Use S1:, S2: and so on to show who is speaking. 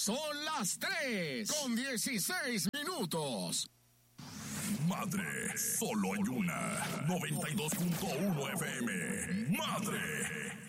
S1: Son las 3:16.
S2: Madre, solo hay una. 92.1 FM. Madre.